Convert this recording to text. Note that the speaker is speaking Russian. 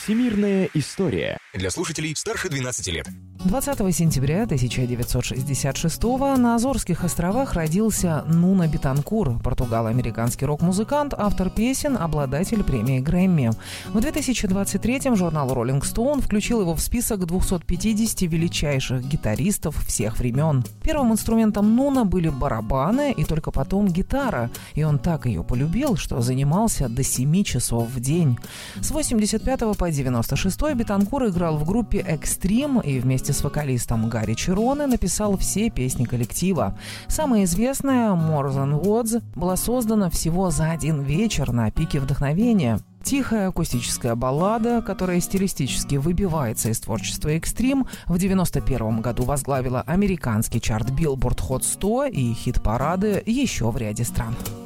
Всемирная история. Для слушателей старше 12 лет. 20 сентября 1966-го на Азорских островах родился Нуно Бетанкур, португало-американский рок-музыкант, автор песен, обладатель премии Грэмми. В 2023-м журнал Rolling Stone включил его в список 250 величайших гитаристов всех времен. Первым инструментом Нуно были барабаны и только потом гитара, и он так ее полюбил, что занимался до 7 часов в день. С 85 по 96 Бетанкур играл в группе Extreme и вместе с вокалистом Гарри Чироне написал все песни коллектива. Самая известная «More Than Words» была создана всего за один вечер на пике вдохновения. Тихая акустическая баллада, которая стилистически выбивается из творчества Extreme, в 1991 году возглавила американский чарт Billboard Hot 100 и хит-парады еще в ряде стран.